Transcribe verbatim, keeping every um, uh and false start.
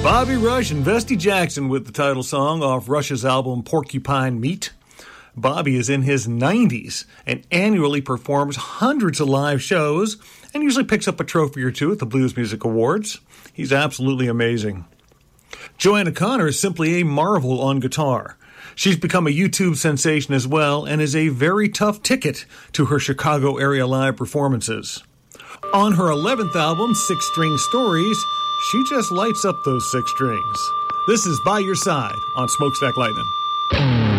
Bobby Rush and Vesti Jackson with the title song off Rush's album Porcupine Meat. Bobby is in his nineties and annually performs hundreds of live shows and usually picks up a trophy or two at the Blues Music Awards. He's absolutely amazing. Joanna Connor is simply a marvel on guitar. She's become a YouTube sensation as well and is a very tough ticket to her Chicago area live performances. On her eleventh album, Six String Stories, she just lights up those six strings. This is By Your Side on Smokestack Lightning.